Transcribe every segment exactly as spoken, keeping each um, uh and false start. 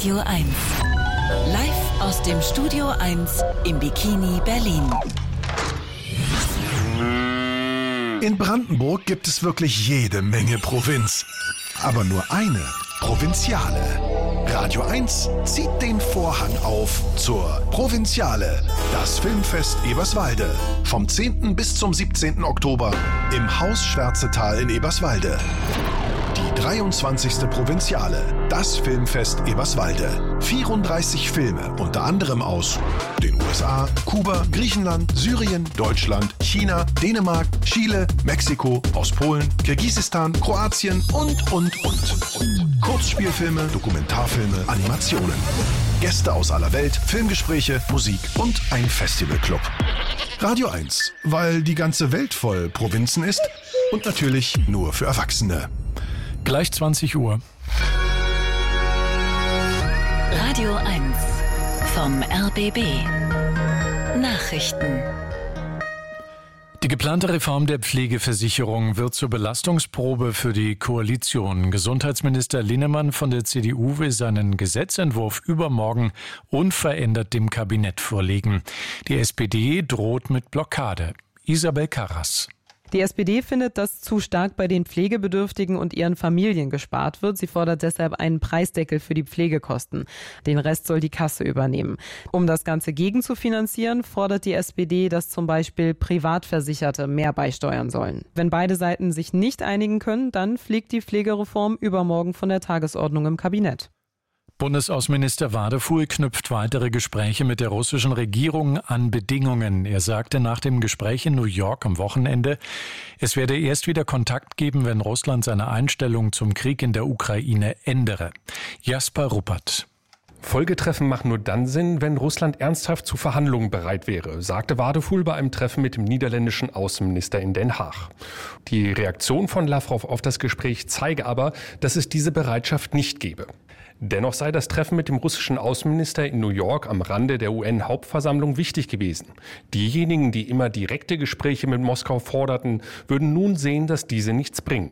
Radio eins. Live aus dem Studio eins im Bikini Berlin. In Brandenburg gibt es wirklich jede Menge Provinz. Aber nur eine Provinziale. Radio eins zieht den Vorhang auf zur Provinziale, das Filmfest Eberswalde. Vom zehnten bis zum siebzehnten Oktober im Haus Schwärzetal in Eberswalde. Die dreiundzwanzigste Provinziale, das Filmfest Eberswalde. vierunddreißig Filme, unter anderem aus den U S A, Kuba, Griechenland, Syrien, Deutschland, China, Dänemark, Chile, Mexiko, aus Polen, Kirgisistan, Kroatien und, und, und. Kurzspielfilme, Dokumentarfilme, Animationen. Gäste aus aller Welt, Filmgespräche, Musik und ein Festivalclub. Radio eins, weil die ganze Welt voll Provinzen ist und natürlich nur für Erwachsene. Gleich zwanzig Uhr. Radio eins vom R B B. Nachrichten. Die geplante Reform der Pflegeversicherung wird zur Belastungsprobe für die Koalition. Gesundheitsminister Linnemann von der C D U will seinen Gesetzentwurf übermorgen unverändert dem Kabinett vorlegen. Die S P D droht mit Blockade. Isabel Karras. Die S P D findet, dass zu stark bei den Pflegebedürftigen und ihren Familien gespart wird. Sie fordert deshalb einen Preisdeckel für die Pflegekosten. Den Rest soll die Kasse übernehmen. Um das Ganze gegenzufinanzieren, fordert die S P D, dass zum Beispiel Privatversicherte mehr beisteuern sollen. Wenn beide Seiten sich nicht einigen können, dann fliegt die Pflegereform übermorgen von der Tagesordnung im Kabinett. Bundesaußenminister Wadefuhl knüpft weitere Gespräche mit der russischen Regierung an Bedingungen. Er sagte nach dem Gespräch in New York am Wochenende, es werde erst wieder Kontakt geben, wenn Russland seine Einstellung zum Krieg in der Ukraine ändere. Jasper Ruppert. Folgetreffen machen nur dann Sinn, wenn Russland ernsthaft zu Verhandlungen bereit wäre, sagte Wadefuhl bei einem Treffen mit dem niederländischen Außenminister in Den Haag. Die Reaktion von Lavrov auf das Gespräch zeige aber, dass es diese Bereitschaft nicht gebe. Dennoch sei das Treffen mit dem russischen Außenminister in New York am Rande der U N-Hauptversammlung wichtig gewesen. Diejenigen, die immer direkte Gespräche mit Moskau forderten, würden nun sehen, dass diese nichts bringen.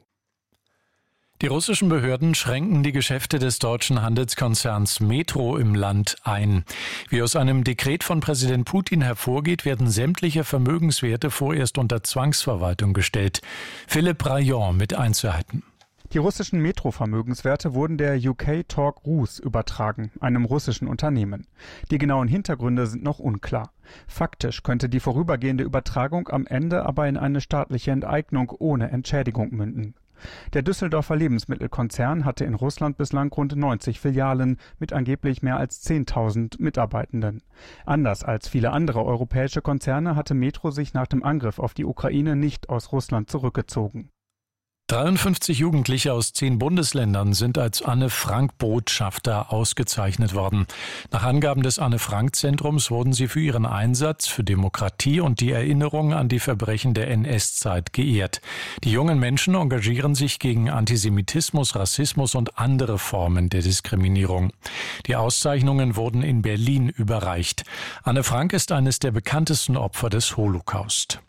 Die russischen Behörden schränken die Geschäfte des deutschen Handelskonzerns Metro im Land ein. Wie aus einem Dekret von Präsident Putin hervorgeht, werden sämtliche Vermögenswerte vorerst unter Zwangsverwaltung gestellt. Philipp Rayon mit Einzelheiten. Die russischen Metro-Vermögenswerte wurden der U K Talk Rus übertragen, einem russischen Unternehmen. Die genauen Hintergründe sind noch unklar. Faktisch könnte die vorübergehende Übertragung am Ende aber in eine staatliche Enteignung ohne Entschädigung münden. Der Düsseldorfer Lebensmittelkonzern hatte in Russland bislang rund neunzig Filialen mit angeblich mehr als zehntausend Mitarbeitenden. Anders als viele andere europäische Konzerne hatte Metro sich nach dem Angriff auf die Ukraine nicht aus Russland zurückgezogen. dreiundfünfzig Jugendliche aus zehn Bundesländern sind als Anne-Frank-Botschafter ausgezeichnet worden. Nach Angaben des Anne-Frank-Zentrums wurden sie für ihren Einsatz für Demokratie und die Erinnerung an die Verbrechen der N S-Zeit geehrt. Die jungen Menschen engagieren sich gegen Antisemitismus, Rassismus und andere Formen der Diskriminierung. Die Auszeichnungen wurden in Berlin überreicht. Anne Frank ist eines der bekanntesten Opfer des Holocaust.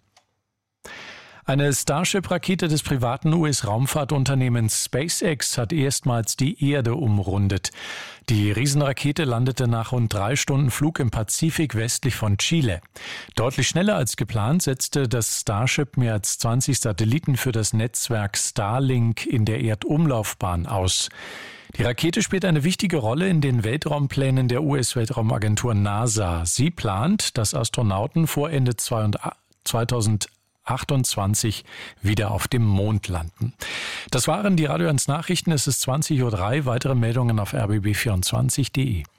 Eine Starship-Rakete des privaten U S-Raumfahrtunternehmens SpaceX hat erstmals die Erde umrundet. Die Riesenrakete landete nach rund drei Stunden Flug im Pazifik westlich von Chile. Deutlich schneller als geplant setzte das Starship mehr als zwanzig Satelliten für das Netzwerk Starlink in der Erdumlaufbahn aus. Die Rakete spielt eine wichtige Rolle in den Weltraumplänen der U S-Weltraumagentur NASA. Sie plant, dass Astronauten vor Ende zweitausendachtundzwanzig wieder auf dem Mond landen. Das waren die Radio eins Nachrichten. Es ist zwanzig Uhr drei. Weitere Meldungen auf r b b vierundzwanzig punkt de.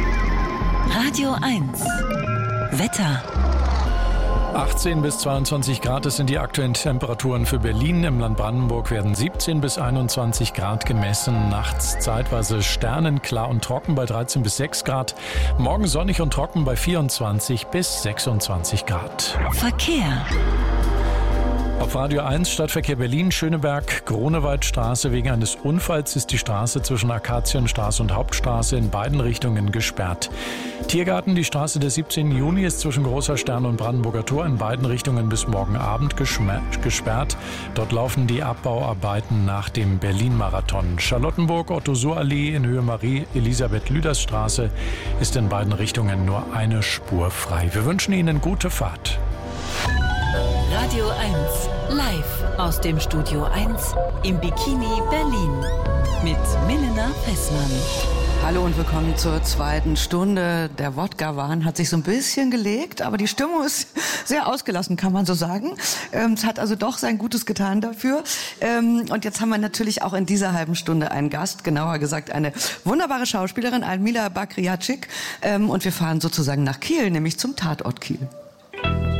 Radio eins. Wetter. achtzehn bis zweiundzwanzig Grad, das sind die aktuellen Temperaturen für Berlin. Im Land Brandenburg werden siebzehn bis einundzwanzig Grad gemessen. Nachts zeitweise sternenklar und trocken bei dreizehn bis sechs Grad. Morgen sonnig und trocken bei vierundzwanzig bis sechsundzwanzig Grad. Verkehr. Auf Radio eins Stadtverkehr Berlin, Schöneberg, Grunewaldstraße. Wegen eines Unfalls ist die Straße zwischen Akazienstraße und Hauptstraße in beiden Richtungen gesperrt. Tiergarten, die Straße des siebzehnten Juni ist zwischen Großer Stern und Brandenburger Tor in beiden Richtungen bis morgen Abend gesperrt. Dort laufen die Abbauarbeiten nach dem Berlin-Marathon. Charlottenburg, Otto-Suhr-Allee in Höhe Marie-Elisabeth-Lüders-Straße ist in beiden Richtungen nur eine Spur frei. Wir wünschen Ihnen gute Fahrt. Radio eins, live aus dem Studio eins im Bikini Berlin mit Milena Fessmann. Hallo und willkommen zur zweiten Stunde. Der Wodka-Wahn hat sich so ein bisschen gelegt, aber die Stimmung ist sehr ausgelassen, kann man so sagen. Ähm, es hat also doch sein Gutes getan dafür. Ähm, und jetzt haben wir natürlich auch in dieser halben Stunde einen Gast, genauer gesagt eine wunderbare Schauspielerin, Almila Bakriacik. Ähm, und wir fahren sozusagen nach Kiel, nämlich zum Tatort Kiel.